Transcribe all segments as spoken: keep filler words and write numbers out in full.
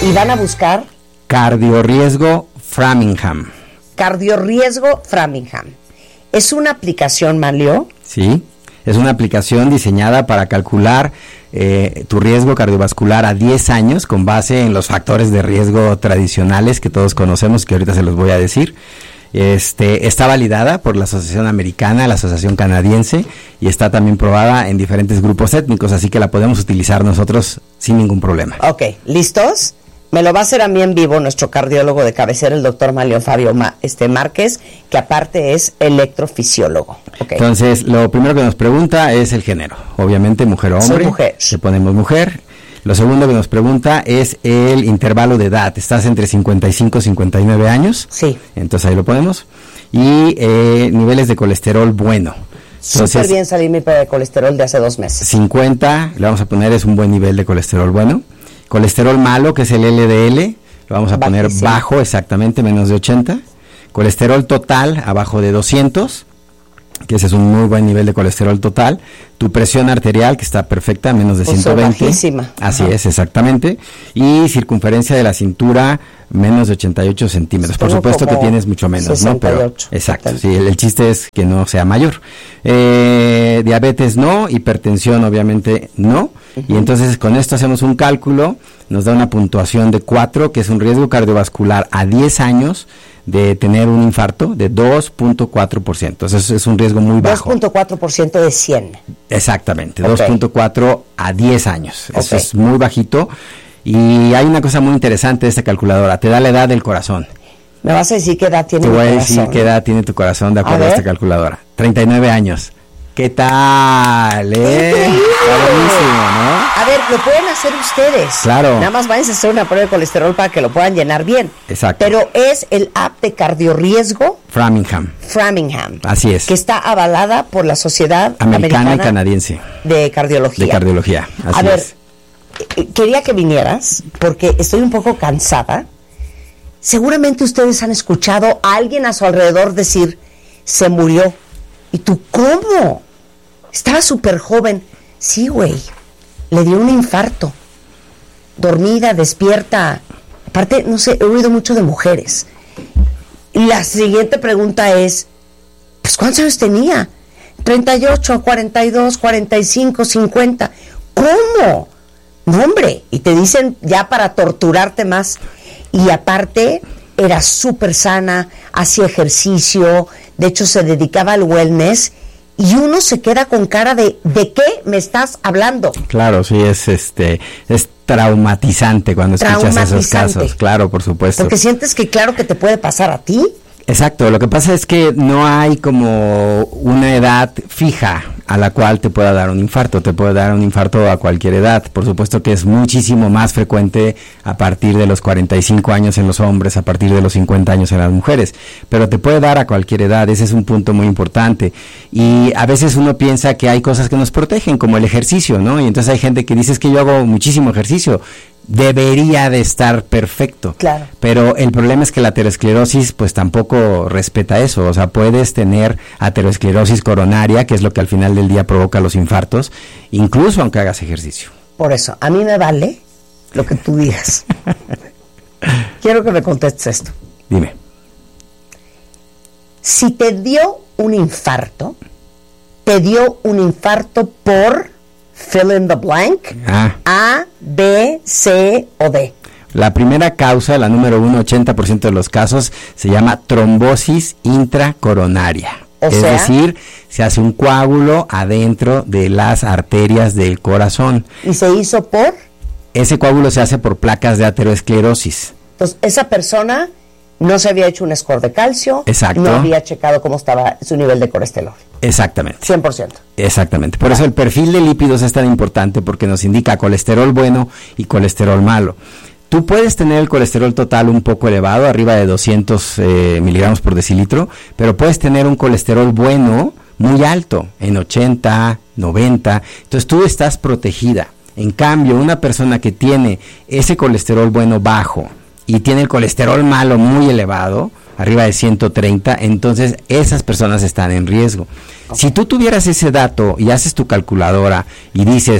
y van a buscar Cardioriesgo Framingham. Cardioriesgo Framingham. ¿Es una aplicación, Manlio? Sí, es una aplicación diseñada para calcular eh, tu riesgo cardiovascular a diez años con base en los factores de riesgo tradicionales que todos conocemos, que ahorita se los voy a decir. Este, está validada por la Asociación Americana, la Asociación Canadiense, y está también probada en diferentes grupos étnicos, así que la podemos utilizar nosotros sin ningún problema. Ok, ¿listos? Me lo va a hacer a mí en vivo nuestro cardiólogo de cabecera, el doctor Manlio Fabio Ma, este, Márquez, que aparte es electrofisiólogo. Okay. Entonces, lo primero que nos pregunta es el género. Obviamente, mujer o hombre. Soy mujer. Le ponemos mujer. Lo segundo que nos pregunta es el intervalo de edad. ¿Estás entre cincuenta y cinco y cincuenta y nueve años? Sí. Entonces ahí lo ponemos. Y eh, niveles de colesterol bueno. Súper bien salir mi de colesterol de hace dos meses. cincuenta, le vamos a poner, es un buen nivel de colesterol bueno. Colesterol malo, que es el L D L, lo vamos a poner Bajísimo. bajo, exactamente, menos de ochenta. Colesterol total, abajo de doscientos, que ese es un muy buen nivel de colesterol total. Tu presión arterial, que está perfecta, menos de Pues ciento veinte. bajísima. Así Ajá. es, exactamente. Y circunferencia de la cintura, menos de ochenta y ocho centímetros. Por Tengo supuesto que como tienes mucho menos, sesenta y ocho, ¿no? Pero, exacto, setenta. sí, el, el chiste es que no sea mayor. Eh, diabetes no, hipertensión obviamente no. Uh-huh. Y entonces con esto hacemos un cálculo, nos da una puntuación de cuatro, que es un riesgo cardiovascular a diez años de tener un infarto de dos punto cuatro por ciento. Eso es, es un riesgo muy bajo. dos punto cuatro por ciento de cien. Exactamente, Okay. dos punto cuatro a diez años. Eso Okay. es muy bajito. Y hay una cosa muy interesante de esta calculadora, te da la edad del corazón. ¿Me vas a decir qué edad tiene Te mi voy a corazón? decir qué edad tiene tu corazón de acuerdo A a, ver. esta calculadora. treinta y nueve años. ¿Qué tal, eh? ¡Increíble! Está buenísimo, ¿no? A ver, lo pueden hacer ustedes. Claro. Nada más vayan a hacer una prueba de colesterol para que lo puedan llenar bien. Exacto. Pero es el app de cardioriesgo Framingham. Framingham. Así es. Que está avalada por la Sociedad Americana, Americana y canadiense de Cardiología. de cardiología. Así A ver, es. eh, quería que vinieras porque estoy un poco cansada. Seguramente ustedes han escuchado a alguien a su alrededor decir, se murió. ¿Y tú cómo? Estaba súper joven. Sí, güey. Le dio un infarto. Dormida, despierta. Aparte, no sé, he oído mucho de mujeres. Y la siguiente pregunta es, pues, ¿cuántos años tenía? treinta y ocho, cuarenta y dos, cuarenta y cinco, cincuenta. ¿Cómo? No, hombre. Y te dicen ya para torturarte más. Y aparte, era súper sana, hacía ejercicio, de hecho se dedicaba al wellness, y uno se queda con cara de, ¿de qué me estás hablando? Claro, sí, es este es traumatizante cuando escuchas esos Traumatizante. casos. Claro, por supuesto. Porque sientes que claro que te puede pasar a ti. Exacto, lo que pasa es que no hay como una edad fija a la cual te pueda dar un infarto, te puede dar un infarto a cualquier edad, por supuesto que es muchísimo más frecuente a partir de los cuarenta y cinco años en los hombres, a partir de los cincuenta años en las mujeres, pero te puede dar a cualquier edad, ese es un punto muy importante, y a veces uno piensa que hay cosas que nos protegen, como el ejercicio, ¿no? Y entonces hay gente que dice, es que yo hago muchísimo ejercicio, debería de estar perfecto. Claro. Pero el problema es que la aterosclerosis pues tampoco respeta eso, o sea, puedes tener aterosclerosis coronaria, que es lo que al final del día provoca los infartos, incluso aunque hagas ejercicio. Por eso, a mí me vale lo que tú digas. Quiero que me contestes esto. Dime. Si te dio un infarto, te dio un infarto por fill in the blank, Ah. A, B, C o D. La primera causa, la número uno, ochenta por ciento de los casos, se llama trombosis intracoronaria. O es sea, decir, se hace un coágulo adentro de las arterias del corazón. Y se hizo por, Ese coágulo se hace por placas de aterosclerosis. entonces esa persona no se había hecho un score de calcio, Exacto. no había checado cómo estaba su nivel de colesterol. Exactamente. cien por ciento. Exactamente. Por eso el perfil de lípidos es tan importante, porque nos indica colesterol bueno y colesterol malo. Tú puedes tener el colesterol total un poco elevado, arriba de doscientos eh, miligramos por decilitro, pero puedes tener un colesterol bueno muy alto, en ochenta, noventa. Entonces tú estás protegida. En cambio, una persona que tiene ese colesterol bueno bajo y tiene el colesterol malo muy elevado, arriba de ciento treinta, entonces esas personas están en riesgo. Okay. Si tú tuvieras ese dato y haces tu calculadora y dices,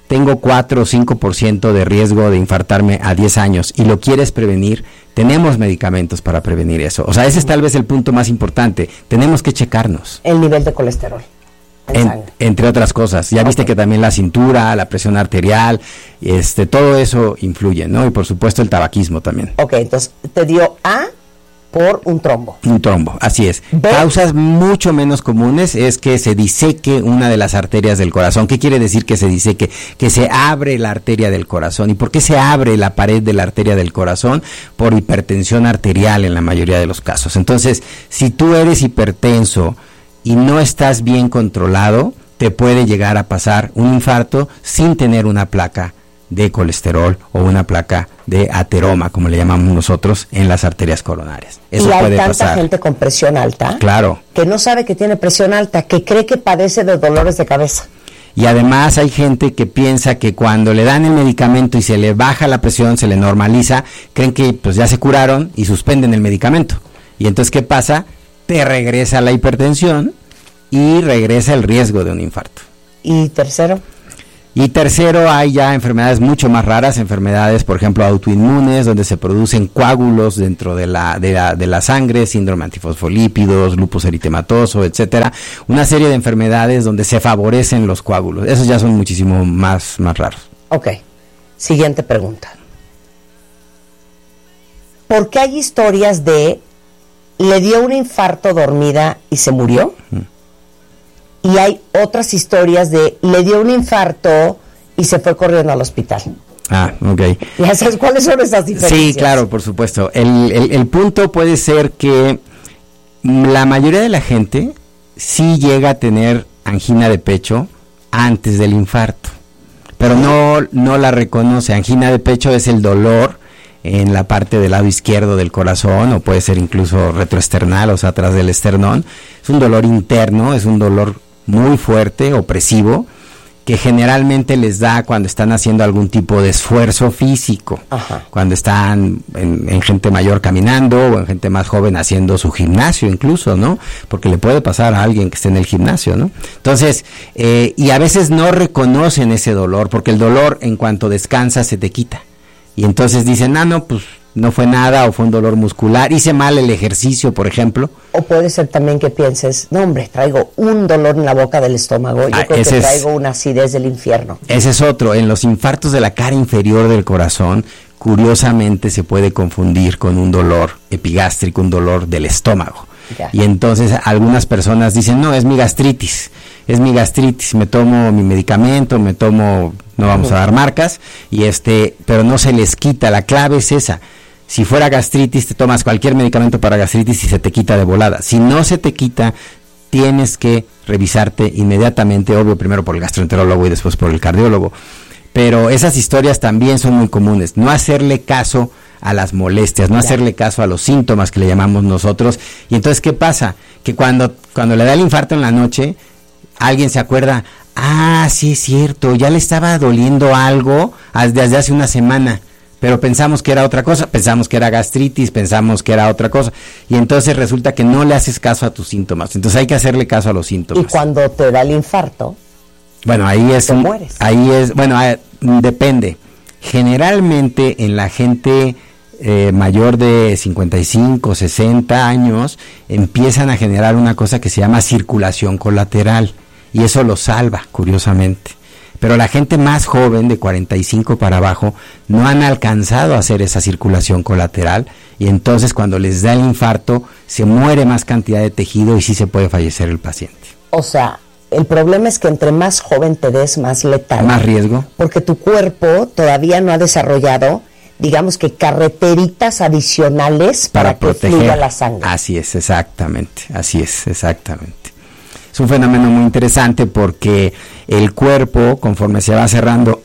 tengo cuatro o cinco por ciento de riesgo de infartarme a diez años y lo quieres prevenir, tenemos medicamentos para prevenir eso. O sea, ese es tal vez el punto más importante. Tenemos que checarnos. El nivel de colesterol. En, entre otras cosas. Ya okay. Viste que también la cintura, la presión arterial, este, todo eso influye, ¿no? Y por supuesto el tabaquismo también. Ok, entonces te dio A por un trombo. Un trombo, así es. B. Causas mucho menos comunes es que se diseque una de las arterias del corazón. ¿Qué quiere decir que se diseque? Que se abre la arteria del corazón. ¿Y por qué se abre la pared de la arteria del corazón? Por hipertensión arterial en la mayoría de los casos. Entonces, si tú eres hipertenso y no estás bien controlado, te puede llegar a pasar un infarto sin tener una placa de colesterol o una placa de ateroma, como le llamamos nosotros, en las arterias coronarias. Eso y hay puede tanta pasar. gente con presión alta, claro, que no sabe que tiene presión alta, que cree que padece de dolores de cabeza. Y además hay gente que piensa que cuando le dan el medicamento y se le baja la presión, se le normaliza, creen que pues ya se curaron y suspenden el medicamento. Y entonces, ¿qué pasa? Te regresa la hipertensión y regresa el riesgo de un infarto. ¿Y tercero? Y tercero, hay ya enfermedades mucho más raras, enfermedades, por ejemplo, autoinmunes, donde se producen coágulos dentro de la, de la, de la sangre, síndrome antifosfolípidos, lupus eritematoso, etcétera. Una serie de enfermedades donde se favorecen los coágulos. Esos ya son muchísimo más, más raros. Ok. Siguiente pregunta. ¿Por qué hay historias de le dio un infarto dormida y se murió? Mm. Y hay otras historias de le dio un infarto y se fue corriendo al hospital. Ah, ok. ¿Ya sabes cuáles son esas diferencias? Sí, claro, por supuesto. El, el, el punto puede ser que la mayoría de la gente sí llega a tener angina de pecho antes del infarto, pero no, no la reconoce. Angina de pecho es el dolor en la parte del lado izquierdo del corazón, o puede ser incluso retroesternal, o sea, atrás del esternón. Es un dolor interno, es un dolor muy fuerte, opresivo, que generalmente les da cuando están haciendo algún tipo de esfuerzo físico. Ajá. Cuando están en, en gente mayor caminando, o en gente más joven haciendo su gimnasio incluso, ¿no? Porque le puede pasar a alguien que esté en el gimnasio, ¿no? Entonces, eh, y a veces no reconocen ese dolor, porque el dolor en cuanto descansa se te quita. Y entonces dicen, ah, no, pues no fue nada, o fue un dolor muscular, hice mal el ejercicio, por ejemplo. O puede ser también que pienses, no hombre, traigo un dolor en la boca del estómago, yo ah, creo que traigo es, una acidez del infierno. Ese es otro, en los infartos de la cara inferior del corazón, curiosamente se puede confundir con un dolor epigástrico, un dolor del estómago. Ya. Y entonces algunas personas dicen, no, es mi gastritis, es mi gastritis, me tomo mi medicamento, me tomo, no vamos uh-huh. a dar marcas, y este, pero no se les quita, la clave es esa. Si fuera gastritis, te tomas cualquier medicamento para gastritis y se te quita de volada. Si no se te quita, tienes que revisarte inmediatamente, obvio, primero por el gastroenterólogo y después por el cardiólogo. Pero esas historias también son muy comunes. No hacerle caso a las molestias, no hacerle caso a los síntomas que le llamamos nosotros. Y entonces, ¿qué pasa? Que cuando, cuando le da el infarto en la noche, alguien se acuerda, ah, sí es cierto, ya le estaba doliendo algo desde hace una semana, pero pensamos que era otra cosa, pensamos que era gastritis, pensamos que era otra cosa, y entonces resulta que no le haces caso a tus síntomas. Entonces hay que hacerle caso a los síntomas. Y cuando te da el infarto, bueno, ahí es, te mueres. Ahí es, bueno, eh, depende. Generalmente en la gente eh, mayor de cincuenta y cinco, sesenta años, empiezan a generar una cosa que se llama circulación colateral, y eso lo salva, curiosamente. Pero la gente más joven, de cuarenta y cinco para abajo, no han alcanzado a hacer esa circulación colateral, y entonces cuando les da el infarto, se muere más cantidad de tejido y sí se puede fallecer el paciente. O sea, el problema es que entre más joven te des, más letal. Más riesgo. Porque tu cuerpo todavía no ha desarrollado, digamos que carreteritas adicionales para, para que fluya la sangre. Así es, exactamente, así es, exactamente. Es un fenómeno muy interesante porque el cuerpo, conforme se va cerrando,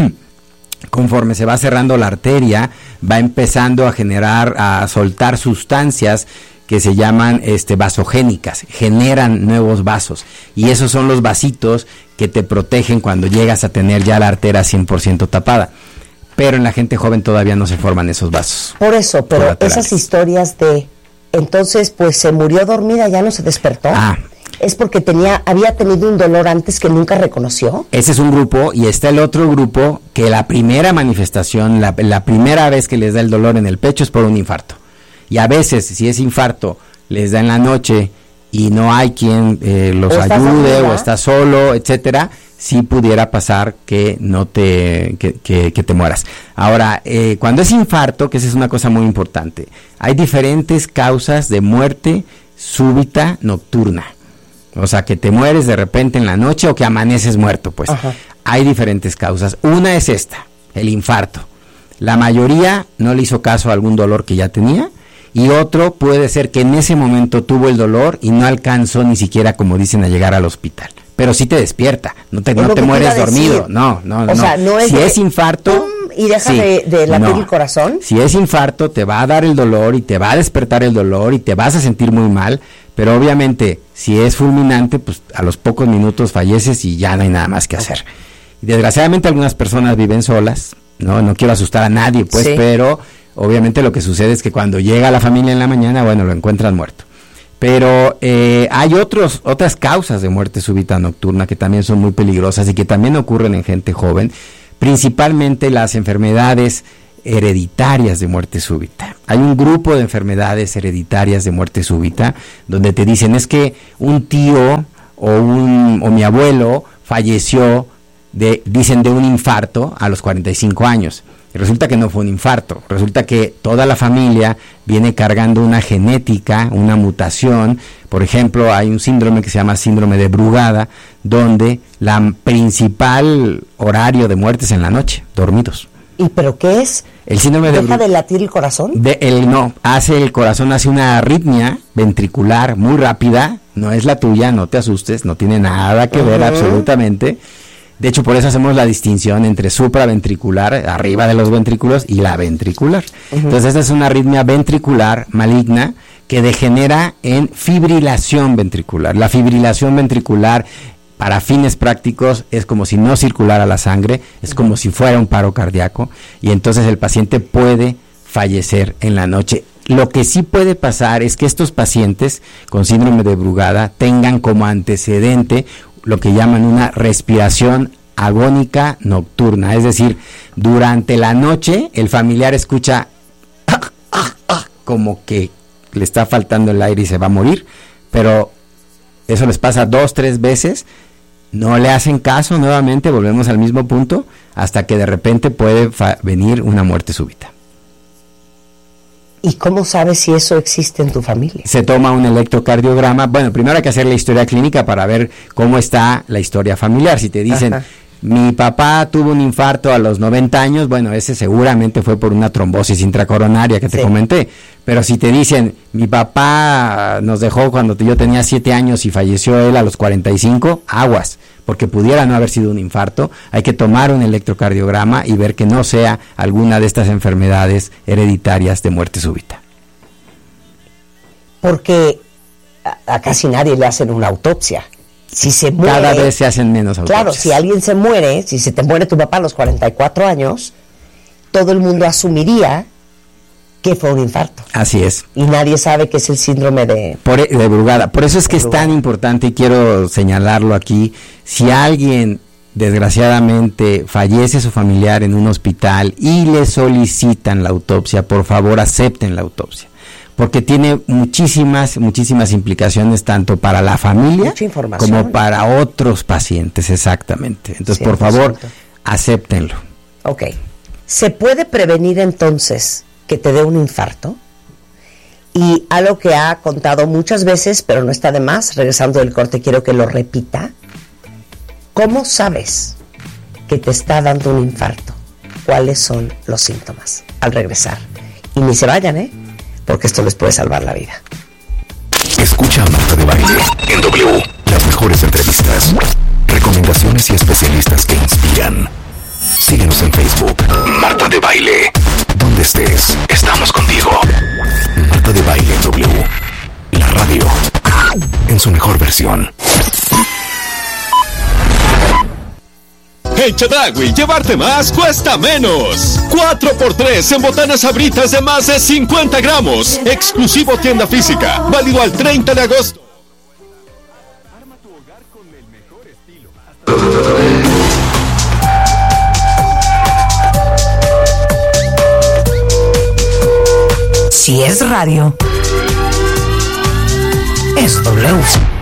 conforme se va cerrando la arteria, va empezando a generar, a soltar sustancias que se llaman este, vasogénicas, generan nuevos vasos, y esos son los vasitos que te protegen cuando llegas a tener ya la arteria cien por ciento tapada. Pero en la gente joven todavía no se forman esos vasos. Por eso, pero esas historias de, entonces, pues se murió dormida, ya no se despertó. Ah, es porque tenía, había tenido un dolor antes que nunca reconoció. Ese es un grupo, y está el otro grupo que la primera manifestación, la, la primera vez que les da el dolor en el pecho es por un infarto. Y a veces, si ese infarto les da en la noche y no hay quien eh, los o ayude o está solo, etcétera, sí pudiera pasar que no te que, que, que te mueras. Ahora, eh, cuando es infarto, que esa es una cosa muy importante, hay diferentes causas de muerte súbita nocturna. O sea, que te mueres de repente en la noche o que amaneces muerto, pues. Ajá. Hay diferentes causas. Una es esta, el infarto. La mayoría no le hizo caso a algún dolor que ya tenía, y otro puede ser que en ese momento tuvo el dolor y no alcanzó ni siquiera, como dicen, a llegar al hospital. Pero sí te despierta, no te, no te mueres dormido. No, no, no. O sea, no es si de, es infarto... ¡pum! Y deja sí, de, de latir no. el corazón. Si es infarto, te va a dar el dolor y te va a despertar el dolor y te vas a sentir muy mal, pero obviamente, si es fulminante, pues a los pocos minutos falleces y ya no hay nada más que hacer. Y desgraciadamente algunas personas viven solas, no, no quiero asustar a nadie, pues, sí. pero obviamente lo que sucede es que cuando llega la familia en la mañana, bueno, lo encuentran muerto. Pero eh, hay otros otras causas de muerte súbita nocturna que también son muy peligrosas y que también ocurren en gente joven, principalmente las enfermedades hereditarias de muerte súbita. Hay un grupo de enfermedades hereditarias de muerte súbita donde te dicen es que un tío o un o mi abuelo falleció de dicen de un infarto a los cuarenta y cinco años. Y resulta que no fue un infarto, resulta que toda la familia viene cargando una genética, una mutación. Por ejemplo, hay un síndrome que se llama síndrome de Brugada, donde la principal horario de muerte es en la noche, dormidos. ¿Y pero qué es? El síndrome ¿Deja de Brugada, de latir el corazón? De, el, no, hace el corazón, hace una arritmia ventricular muy rápida, no es la tuya, no te asustes, no tiene nada que uh-huh. ver absolutamente. De hecho, por eso hacemos la distinción entre supraventricular, arriba de los ventrículos, y la ventricular. Uh-huh. Entonces, esta es una arritmia ventricular maligna que degenera en fibrilación ventricular. La fibrilación ventricular, para fines prácticos, es como si no circulara la sangre, es como si fuera un paro cardíaco, y entonces el paciente puede fallecer en la noche. Lo que sí puede pasar es que estos pacientes con síndrome de Brugada tengan como antecedente lo que llaman una respiración agónica nocturna, es decir, durante la noche el familiar escucha ah, ah, ah, como que le está faltando el aire y se va a morir, pero eso les pasa dos, tres veces, no le hacen caso, nuevamente volvemos al mismo punto, hasta que de repente puede fa- venir una muerte súbita. ¿Y cómo sabes si eso existe en tu familia? Se toma un electrocardiograma. Bueno, primero hay que hacer la historia clínica para ver cómo está la historia familiar. Si te dicen, ajá, mi papá tuvo un infarto a los noventa años, bueno, ese seguramente fue por una trombosis intracoronaria que te sí. comenté. Pero si te dicen, mi papá nos dejó cuando yo tenía siete años y falleció él a los cuarenta y cinco, aguas, porque pudiera no haber sido un infarto. Hay que tomar un electrocardiograma y ver que no sea alguna de estas enfermedades hereditarias de muerte súbita. Porque a, a casi nadie le hacen una autopsia. Si se muere, cada vez se hacen menos autopsias. Claro, si alguien se muere, si se te muere tu papá a los cuarenta y cuatro años, todo el mundo asumiría que fue un infarto. Así es. Y nadie sabe que es el síndrome de... Por, de Brugada. Por eso es que es tan importante, y quiero señalarlo aquí, si alguien desgraciadamente fallece su familiar en un hospital y le solicitan la autopsia, por favor acepten la autopsia, porque tiene muchísimas, muchísimas implicaciones tanto para la familia como para otros pacientes, exactamente. Entonces, cien por ciento. Por favor, acéptenlo. Ok. ¿Se puede prevenir entonces que te dé un infarto? Y algo que ha contado muchas veces, pero no está de más, regresando del corte quiero que lo repita. ¿Cómo sabes que te está dando un infarto? ¿Cuáles son los síntomas? Al regresar. Y ni se vayan, ¿eh? Porque esto les puede salvar la vida. Escucha a Marta de Baile en W. Las mejores entrevistas, recomendaciones y especialistas que inspiran. Síguenos en Facebook. Marta de Baile. Donde estés, estamos contigo. Marta de Baile en W. La radio en su mejor versión. En Chedraui, llevarte más cuesta menos. cuatro por tres en botanas Sabritas de más de cincuenta gramos. Exclusivo tienda física. Válido al treinta de agosto. Si es radio, es W.